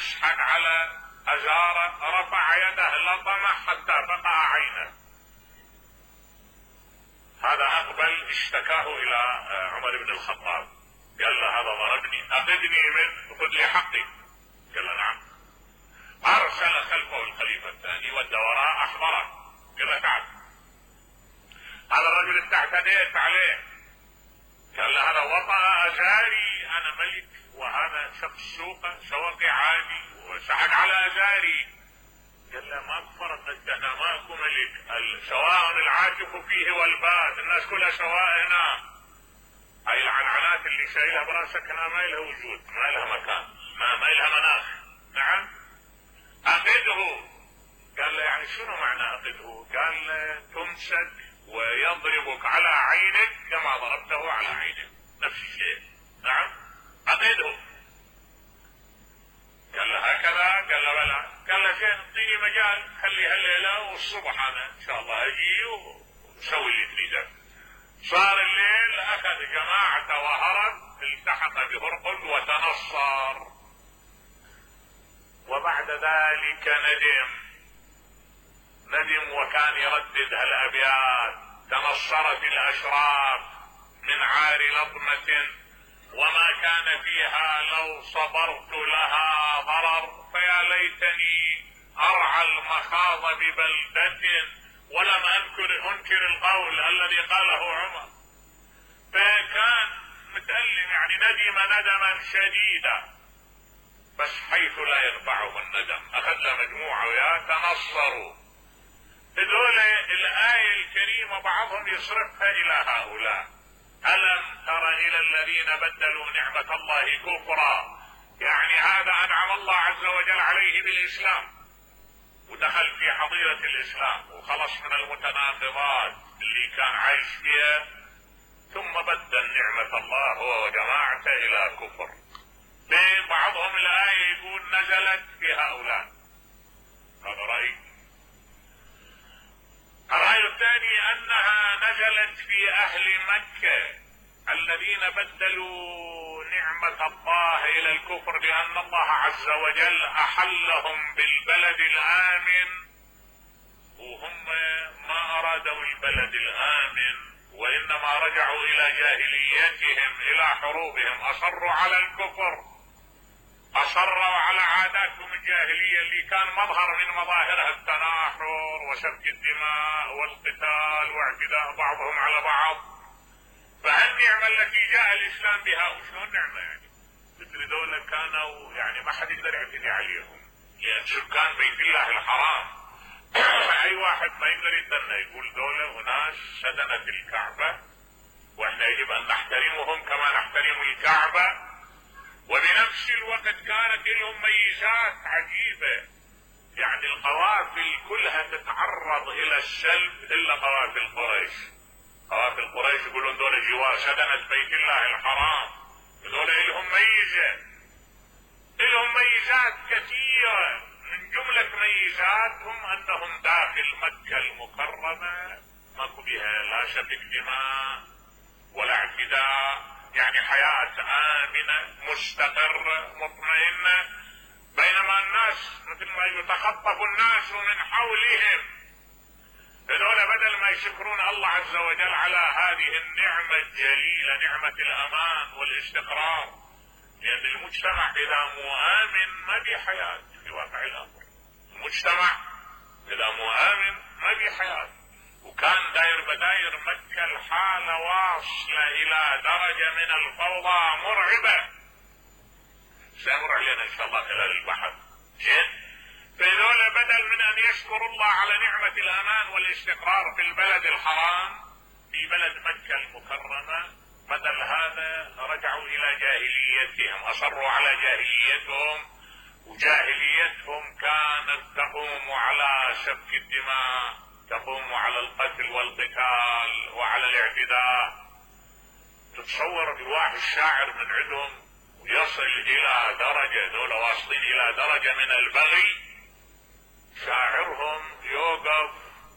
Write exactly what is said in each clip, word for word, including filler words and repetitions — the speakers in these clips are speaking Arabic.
يشحن على أجارة رفع يده لطمه حتى بقى عينه. هذا أقبل اشتكاه إلى عمر بن الخطاب، قال له هذا ضربني، أخذني منه، خذ لي حقي. قال له نعم. أرسل خلفه الخليفة الثاني ودى وراء أحضره، قال له تعال هذا الرجل انت اعتديت عليه. قال له هذا وطأ أجاري، أنا ملك وهذا شخص سوقه شوقي عادي وسحق على أجاري. قال له ما فرق، انت هنا ماكو ملك، سواء العاكف فيه والباد، الناس كلها سواء هنا. هاي العنعنات اللي شايلها براسك هنا ما لها وجود، ما لها مكان، ما, ما لها مناخ. نعم. أقده. قال له يعني شنو معنى أقده؟ قال له تمسك ويضربك على عينك كما ضربته على عينك، نفس الشيء. نعم. أقده. قال له هكذا؟ قال له بلى. قال له زين اعطيني مجال، خلي هالليله والصبح انا ان شاء الله اجي وسوي اللي تريده. صار الليل، اخذ جماعته وهرب، التحق بهرقل وتنصر. وبعد ذلك ندم ندم وكان يردد هالابيات: تنصرت الاشراف من عار لطمة وما كان فيها لو صبرت لها ضرر، فيا ليتني أرعى المخاض ببلدة ولم أنكر أنكر القول الذي قاله عمر. فكان متألم، يعني ندم ندما شديدا، بس حيث لا ينفعه الندم أخذ له مجموعة ويا تنصروا. هذول الآية الكريمة بعضهم يصرفها إلى هؤلاء: ألم تر إلى الذين بدلوا نعمة الله كفرا. يعني هذا أنعم الله عز وجل عليه بالإسلام ودخل في حظيرة الإسلام وخلص من المتناقضات اللي كان عايش فيها، ثم بدل نعمة الله هو وجماعته إلى كفر. بعضهم الآية يقول نزلت في هؤلاء، هذا رأي. الرأي الثاني أنها نزلت في أهل مكة الذين بدلوا نعمة الله إلى الكفر، لأن الله عز وجل أحلهم بالبلد الآمن وهم ما أرادوا البلد الآمن، وإنما رجعوا إلى جاهليتهم إلى حروبهم، أصروا على الكفر، أصروا على عاداتهم الجاهلية اللي كان مظهر من مظاهرها التناحر وسفك الدماء والقتال واعتداء بعضهم على بعض. فهالنعمة التي جاء الإسلام بها، وشلون نعمة يعني؟ مثل دولة كانوا يعني ما حد يقدر يعتدي عليهم، لأن سكان بيت الله الحرام أي واحد ما يقدر يتنى يقول دولة وناس سدنت الكعبة وإحنا يجب أن نحترمهم كما نحترم الكعبة. وبنفس الوقت كانت لهم ميزات عجيبة، يعني القوافل كلها تتعرض إلى السلب إلا قوافل قريش. قوافل قريش يقولون دول جوار سدنة بيت الله الحرام، دول لهم ميزة، لهم ميزات كثيرة. من جملة ميزاتهم أنهم داخل مكة المكرمة ماكو بها لا سفك دماء ولا اعتداء، يعني حياة آمنة مستقرة مطمئنة، بينما الناس مثل ما يتخطف الناس من حولهم. هذول بدل ما يشكرون الله عز وجل على هذه النعمة الجليلة، نعمة الأمان والاستقرار، لأن المجتمع إذا مو آمن ما بي حياة في واقع الأمر. المجتمع إذا مو آمن ما بي حياة. وكان داير بداير مكة الحالة واصلة إلى درجة من الفوضى مرعبة، سيمر علينا إن شاء الله خلال البحث. زين، فذول بدل من أن يشكروا الله على نعمة الأمان والاستقرار في البلد الحرام في بلد مكة المكرمة، بدل هذا رجعوا إلى جاهليتهم، أصروا على جاهليتهم، وجاهليتهم كانت تقوم على سفك الدماء، تقوم على القتل والقتال وعلى الاعتداء. تتصور الواحد الشاعر من عندهم ويصل إلى درجة، دول واصلين إلى درجة من البغي، شاعرهم يوقف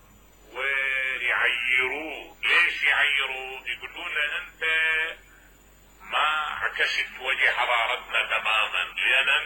ويعيروه. ليش يعيروه؟ يقولون له أنت ما عكست وجه حضارتنا تماما، لأن